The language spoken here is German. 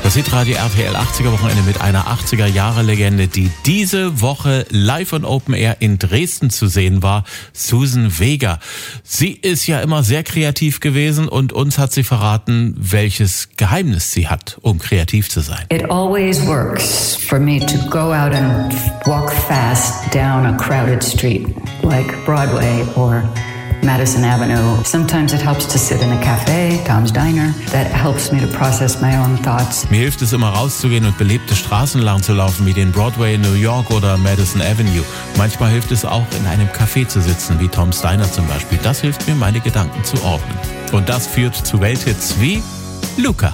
Das Hitradio RTL 80er Wochenende mit einer 80er-Jahre-Legende, die diese Woche live on Open Air in Dresden zu sehen war, Suzanne Vega. Sie ist ja immer sehr kreativ gewesen und uns hat sie verraten, welches Geheimnis sie hat, um kreativ zu sein. It always works for me to go out and walk fast down a crowded street like Broadway or Madison Avenue. Sometimes it helps to sit in a cafe, Tom's Diner. That helps me to process my own thoughts. Mir hilft es immer rauszugehen und belebte Straßen lang zu laufen, wie den Broadway in New York oder Madison Avenue. Manchmal hilft es auch, in einem Café zu sitzen, wie Tom's Diner zum Beispiel. Das hilft mir, meine Gedanken zu ordnen. Und das führt zu Welthits wie Luca.